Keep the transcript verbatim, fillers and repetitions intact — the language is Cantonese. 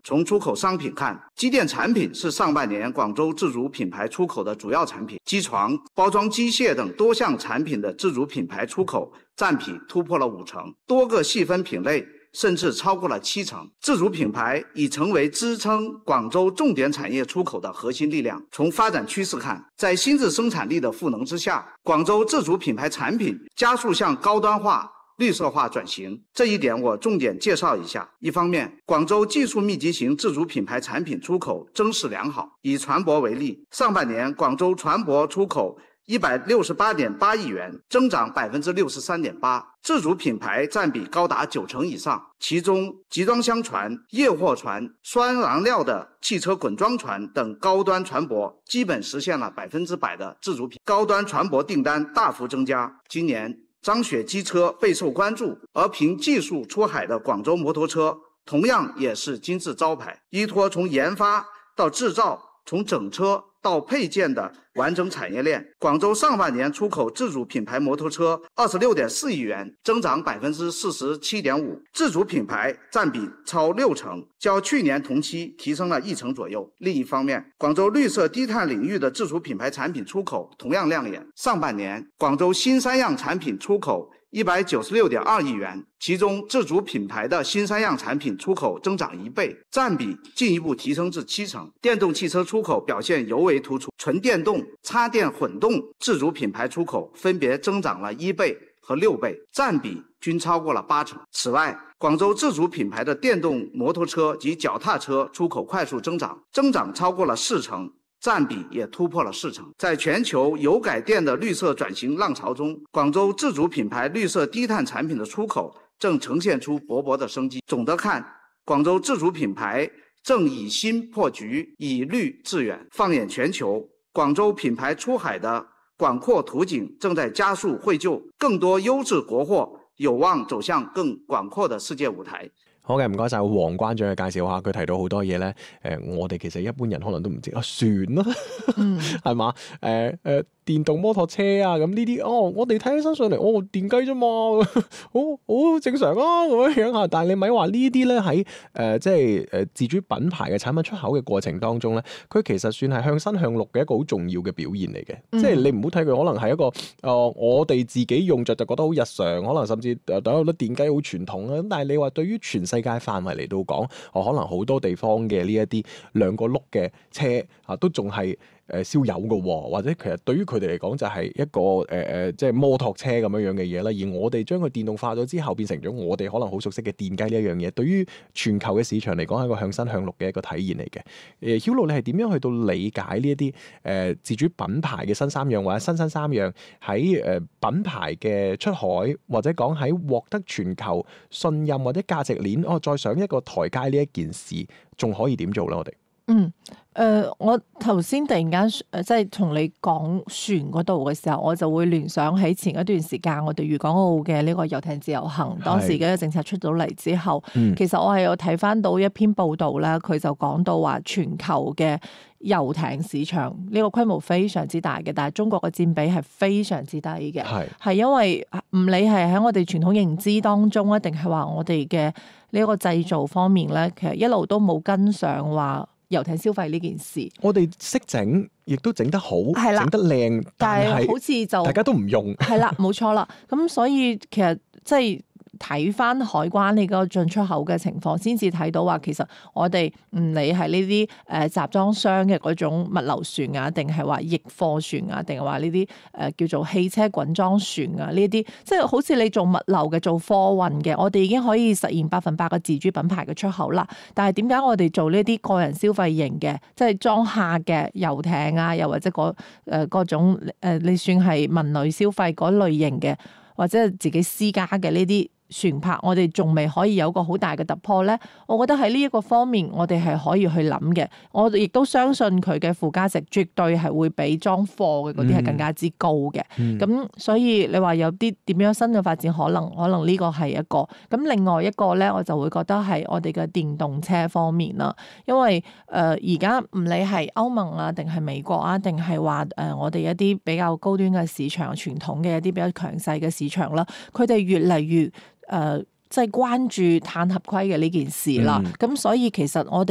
從出口商品看，機電產品是上半年廣州自主品牌出口的主要產品，機床、包裝機械等多項產品的自主品牌出口佔比突破了五成，多個細分品類甚至超過了七成。自主品牌已成為支撐廣州重點產業出口的核心力量。從發展趨勢看，在新質生產力的賦能之下，廣州自主品牌產品加速向高端化、綠色化轉型，這一點我重點介紹一下。一方面，廣州技術密集型自主品牌產品出口增勢良好。以船舶為例，上半年廣州船舶出口一百六十八點八億元，增長百分之六十三點八，自主品牌佔比高達九成以上。其中，集裝箱船、液貨船、酸燃料的汽車滾裝船等高端船舶，基本實現了百分之百的自主品。高端船舶訂單大幅增加。今年，張雪機車備受關注，而憑技術出海的廣州摩托車同樣也是金字招牌，依託從研發到製造，從整車到配件的完整產業鏈。廣州上半年出口自主品牌摩托車二十六點四億元，增長百分之四十七點五，自主品牌佔比超六成，較去年同期提升了一成左右。另一方面，廣州綠色低碳領域的自主品牌產品出口同樣亮眼。上半年，廣州新三樣產品出口一百九十六點二億元，其中自主品牌的新三樣產品出口增長一倍，佔比進一步提升至七成。電動汽車出口表現尤為突出，純電動、插電混動自主品牌出口分別增長了一倍和六倍，佔比均超過了八成。此外，廣州自主品牌的電動摩托車及腳踏車出口快速增長，增長超過了四成，佔比也突破了四成。在全球油改電的綠色轉型浪潮中，廣州自主品牌綠色低碳產品的出口正呈現出勃勃的生機。總的看，廣州自主品牌正以新破局，以綠致遠。放眼全球，廣州品牌出海的廣闊途徑正在加速匯就，更多優質國貨有望走向更廣闊的世界舞台。 好嘅，唔該晒黃關長嘅介紹下，佢提到好多嘢咧，誒、呃，我哋其實一般人可能都唔知啊，算啦，係嘛、嗯？誒誒、呃呃，電動摩托車啊，咁呢啲哦，我哋睇起身上嚟，哦，電雞啫嘛，好好正常啊，咁樣樣嚇。但係你咪話呢啲咧喺誒即係誒自主品牌嘅產品出口嘅過程當中咧，佢其實算係向新向綠嘅一個好重要嘅表現嚟嘅。嗯、即係你唔好睇佢可能係一個誒、呃，我哋自己用着就覺得好日常，可能甚至誒覺得電雞好傳統啊。咁但係你話對於全世界範圍嚟到講，哦，可能好多地方嘅呢一啲兩個轆嘅車啊，都仲係誒燒油嘅喎，或者其實對於佢哋嚟講就係一個誒誒、呃、即係摩托車咁樣樣嘅嘢啦。而我哋將佢電動化咗之後，變成咗我哋可能好熟悉嘅電雞呢一樣嘢。對於全球嘅市場嚟講，係一個向新向綠嘅一個體現嚟嘅。誒，Hilo，你係點樣去到理解呢一啲誒自主品牌嘅新三樣或者新新三樣喺誒品牌嘅出海，或者講喺獲得全球信任或者價值鏈，哦，再上一個台階呢一件事，仲可以點做咧？我哋嗯。誒、呃，我頭先突然間誒，即係同你講船嗰度嘅時候，我就會聯想起前一段時間我哋粵港澳嘅呢個遊艇自由行，當時嘅政策出到嚟之後，嗯、其實我係有睇翻到一篇報道啦，佢就講到話全球嘅遊艇市場呢個規模非常之大嘅，但係中國嘅佔比係非常之低嘅，係係因為唔理係喺我哋傳統認知當中啊，定係話我哋嘅呢個製造方面咧，其實一路都冇跟上話遊艇消費呢件事， 我哋識整，亦都整得好，整的得靚，但係好似就大家都唔用， 係啦，冇錯啦。咁所以其實即係睇翻海關呢個進出口嘅情況，先至睇到話其實我哋唔理係呢啲誒集裝箱嘅嗰種物流船啊，定係話易貨船啊，定係話呢啲誒叫做汽車滾裝船啊，呢啲即係好似你做物流嘅、做貨運嘅，我哋已經可以實現百分百嘅自主品牌嘅出口啦。但係點解我哋做呢啲個人消費型嘅，即係裝客嘅遊艇啊，又或者嗰誒嗰種誒，你算係文旅消費嗰類型嘅，或者係自己私家嘅呢啲船舶，我哋仲未可以有個好大嘅突破咧。我覺得喺呢一個方面，我哋係可以去諗嘅。我亦都相信佢嘅附加值絕對係會比裝貨嘅嗰啲係更加之高嘅。咁、嗯、所以你話有啲點樣新嘅發展，可能可能呢個係一個。咁另外一個咧，我就會覺得係我哋嘅電動車方面啦。因為誒而家唔理係歐盟啊，定係美國啊，定係話誒我哋一啲比較高端嘅市場、傳統嘅一啲比較強勢嘅市場啦，佢哋越嚟越誒，即係關注碳合規嘅呢件事啦，咁、嗯、所以其實我哋